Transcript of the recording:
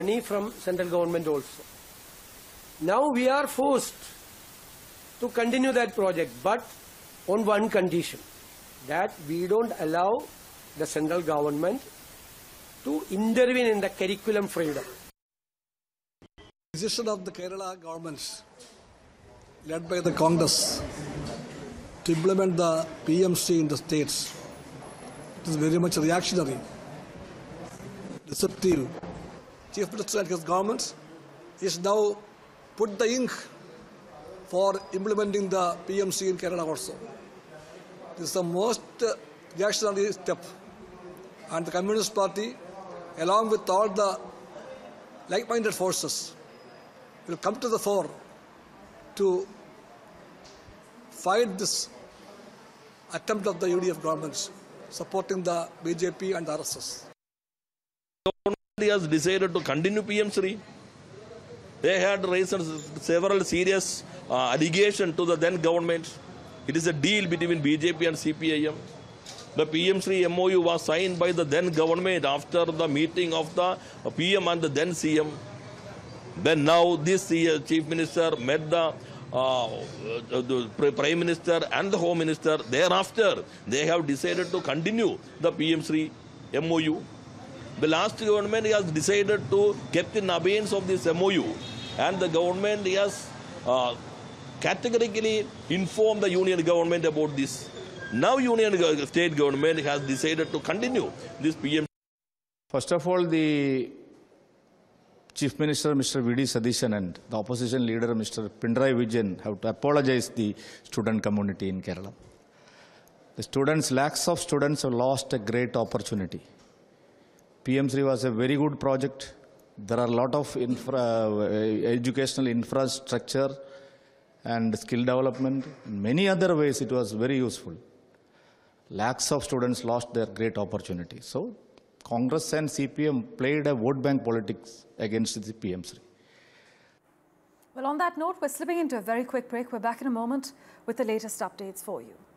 money from central government also. Now we are forced to continue that project, but on one condition, that we don't allow the central government to intervene in the curriculum freedom. The decision of the Kerala government, led by the Congress, to implement the PMC in the states, it is very much reactionary, deceptive. Chief Minister and his government is now put the ink for implementing the PMC in Kerala also. This is the most reactionary step, and the Communist Party, along with all the like-minded forces, will come to the fore to fight this attempt of the UDF government supporting the BJP and the RSS. The government has decided to continue PM3. They had raised several serious allegations to the then government. It is a deal between BJP and CPIM. The PM3 MOU was signed by the then government after the meeting of the PM and the then CM. Then now this Chief Minister met the Prime Minister and the Home Minister. Thereafter, they have decided to continue the PM3 MOU. The last government has decided to keep in abeyance of this MOU, and the government has categorically informed the union government about this. Now union state government has decided to continue this PM. First of all, the Chief Minister, Mr. V.D. Satheesan, and the opposition leader, Mr. Pinarayi Vijayan, have to apologize to the student community in Kerala. The students, lakhs of students have lost a great opportunity. PM3 was a very good project. There are a lot of educational infrastructure and skill development. In many other ways, it was very useful. Lakhs of students lost their great opportunity. So, Congress and CPM played a vote bank politics against the PM3. Well, on that note, we're slipping into a very quick break. We're back in a moment with the latest updates for you.